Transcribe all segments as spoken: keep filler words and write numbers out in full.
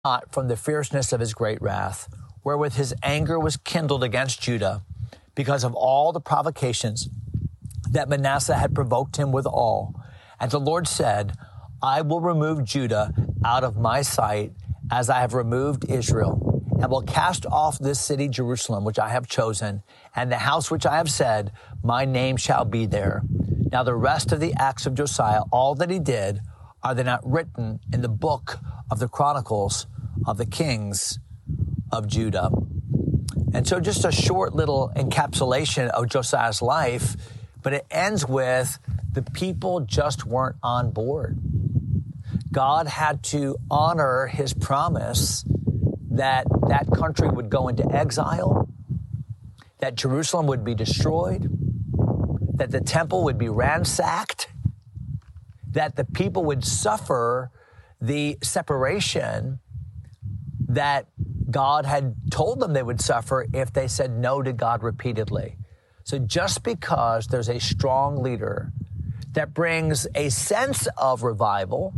not from the fierceness of his great wrath, wherewith his anger was kindled against Judah, because of all the provocations that Manasseh had provoked him withal. And the Lord said, I will remove Judah out of my sight, as I have removed Israel, and will cast off this city Jerusalem, which I have chosen, and the house which I have said, my name shall be there. Now the rest of the acts of Josiah, all that he did, are they not written in the book of the Chronicles of the kings of Judah? And so just a short little encapsulation of Josiah's life, but it ends with the people just weren't on board. God had to honor his promise that that country would go into exile, that Jerusalem would be destroyed, that the temple would be ransacked, that the people would suffer the separation that God had told them they would suffer if they said no to God repeatedly. So just because there's a strong leader that brings a sense of revival,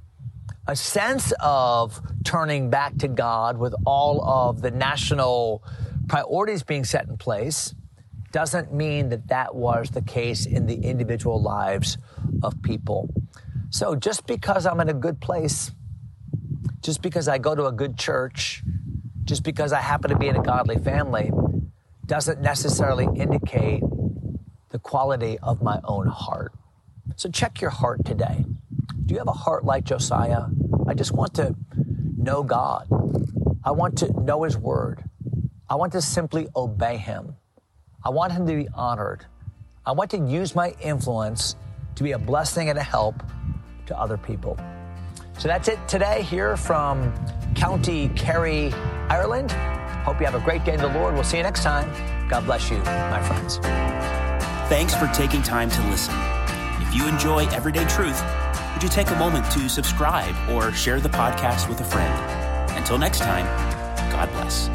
a sense of turning back to God with all of the national priorities being set in place, doesn't mean that that was the case in the individual lives of people. So just because I'm in a good place, just because I go to a good church, just because I happen to be in a godly family, doesn't necessarily indicate the quality of my own heart. So check your heart today. Do you have a heart like Josiah? I just want to know God. I want to know his word. I want to simply obey him. I want him to be honored. I want to use my influence to be a blessing and a help to other people. So that's it today here from County Kerry, Ireland. Hope you have a great day in the Lord. We'll see you next time. God bless you, my friends. Thanks for taking time to listen. If you enjoy Everyday Truth, would you take a moment to subscribe or share the podcast with a friend? Until next time, God bless.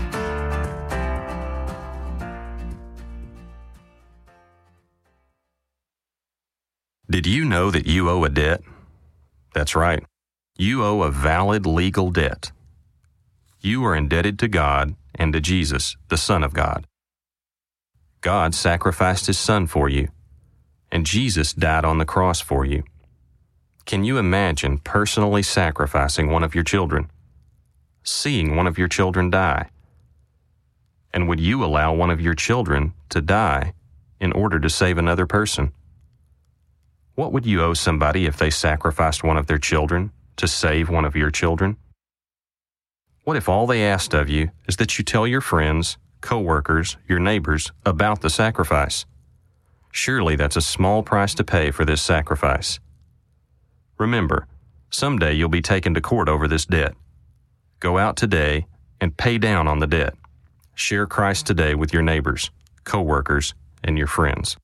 Did you know that you owe a debt? That's right. You owe a valid legal debt. You are indebted to God and to Jesus, the Son of God. God sacrificed his Son for you, and Jesus died on the cross for you. Can you imagine personally sacrificing one of your children? Seeing one of your children die? And would you allow one of your children to die in order to save another person? What would you owe somebody if they sacrificed one of their children to save one of your children? What if all they asked of you is that you tell your friends, co-workers, your neighbors about the sacrifice? Surely that's a small price to pay for this sacrifice. Remember, someday you'll be taken to court over this debt. Go out today and pay down on the debt. Share Christ today with your neighbors, co-workers, and your friends.